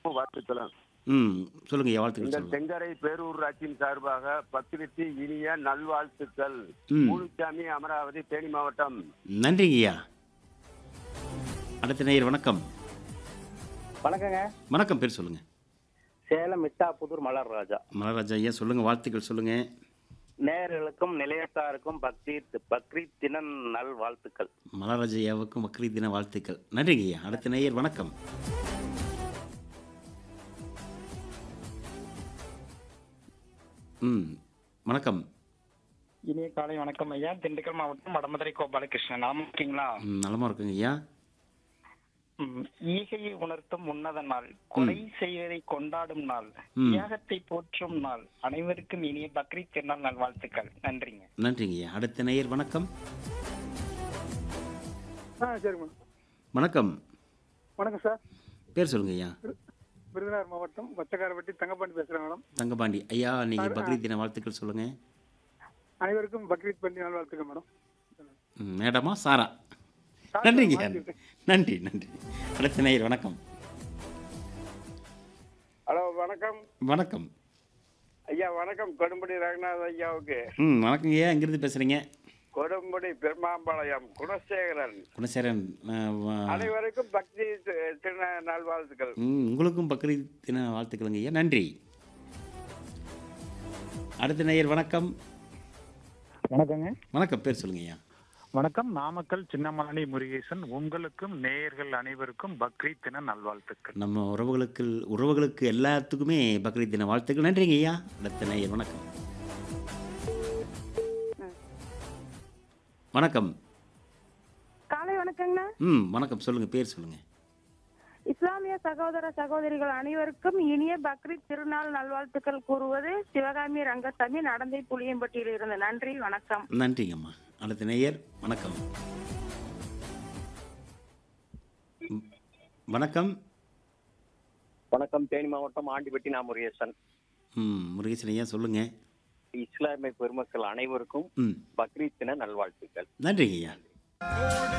சிறப்பு வாழ்த்துக்களும். ம். சொல்லுங்க ஐயா. வாழ்த்துக்கள் எங்கள் சொல்லலாம். தெங்கரை பேரூராட்சியின் சார்பாக பக்ரீத்து இனிய நல்வாழ்த்துக்கள். ம். முனுசாமி, அமராவதி, தேனி மாவட்டம். நன்றிங்க ஐயா. அடுத்த நேயர் வணக்கம். வணக்கங்க. வணக்கம். பேர் சொல்லுங்க. சேலம் மிட்டாபுதூர் மலர் ராஜா. மலராஜா ஐயா சொல்லுங்க. வாழ்த்துக்கள் சொல்லுங்க. நேயர்களுக்கும் நிலையத்தாருக்கும் பக்ரீத் தின நல் வாழ்த்துக்கள். மலராஜா ஐயாவுக்கும் பக்ரீத் தின வாழ்த்துக்கள். நன்றிங்க ஐயா. அடுத்த நேயர் வணக்கம். ம். வணக்கம். இனிய காலை வணக்கம் ஐயா. திண்டுக்கல் மாவட்டம் வடமதுரை கோபாலகிருஷ்ணன். நாம இருக்கீங்களா? நலமா இருக்குங்க ஐயா. ஈகையை உணர்த்தும் உன்னத நாள், கொலை செய்வதை கொண்டாடும் நாள், தியாகத்தை போற்றும் நாள், அனைவருக்கும் இனிய பக்ரீத் திருநாள் நல்வாழ்த்துக்கள். நன்றிங்க. நன்றிங்க ஐயா. அடுத்த நேயர் வணக்கம். சரிங்க. வணக்கம். வணக்கம் சார். பேர் சொல்லுங்க ஐயா. விருதுநகர் மாவட்டம் வச்சக்காரப்பட்டி தங்கப்பாண்டி பேசுகிறேன் மேடம். தங்கபாண்டி ஐயா, நீங்கள் பக்ரீத் தின வாழ்த்துக்கள் சொல்லுங்க. அனைவருக்கும் பக்ரீத் பண்டிகை நாள் வாழ்த்துக்கள் மேடம். மேடமா சாரா? நன்றிங்க. நன்றி நன்றி. அடுத்த நேயர் வணக்கம். ஹலோ, வணக்கம். வணக்கம் ஐயா, வணக்கம். கொடுமுடி ரங்கநாத ஐயாவுக்கு. வணக்கங்க ஐயா. எங்கிருந்து பேசுறீங்க? கொடுமுடி பெருமாம்பாளையம் குணசேகரன். குணசேகரன். அனைவருக்கும் பக்ரீத் திருநாள் நல்வாழ்த்துக்கள். உங்களுக்கும் பக்ரீத் தின வாழ்த்துக்களுங்க ஐயா. நன்றி. அடுத்த நேயர் வணக்கம். வணக்கங்க. வணக்கம். பேர் சொல்லுங்க ஐயா. வணக்கம். நாமக்கல் சின்னமலை முருகேசன். உங்களுக்கும் நேயர்கள் அனைவருக்கும் பக்ரீத் தின நல்வாழ்த்துக்கள். நம்ம உறவுகளுக்கு எல்லாத்துக்குமே பக்ரீத் தின வாழ்த்துக்கள். நன்றிங்க ஐயா. அடுத்த நேயர் வணக்கம். வணக்கம். காலை வணக்கங்கண்ணா. வணக்கம். சொல்லுங்க. பேர் சொல்லுங்க. இஸ்லாமிய சகோதர சகோதரிகள் அனைவருக்கும் இனிய பக்ரீத் திருநாள் நல்வாழ்த்துக்கள் கூறுவது சிவகாமி ரங்கசாமி, நடந்தை புளியம்பட்டியில் இருந்து. நன்றி, வணக்கம். நன்றிங்கம்மா. அடுத்த நேயர் வணக்கம். வணக்கம். வணக்கம். தேனி மாவட்டம் ஆண்டிப்பட்டி நான் முருகேசன். முருகேசன் ஐயா சொல்லுங்க. இஸ்லாமிய பெருமக்கள் அனைவருக்கும் பக்ரீத் தின நல்வாழ்த்துக்கள். நன்றிங்க ஐயா.